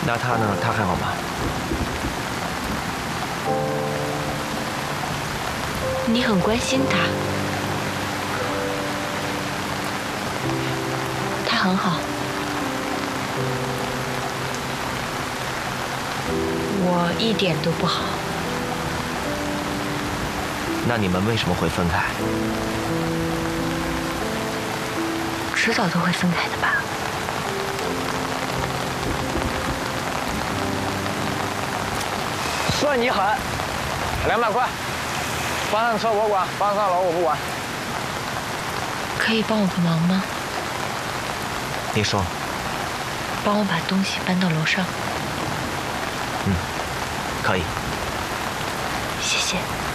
那他呢？他还好吗？ 你很关心他，他很好。我一点都不好。 那你们为什么会分开？ 迟早都会分开的吧。 算你狠，200块，搬上车我管，搬上楼我不管。 可以帮我个忙吗？ 你说。 帮我把东西搬到楼上。 可以。 谢谢。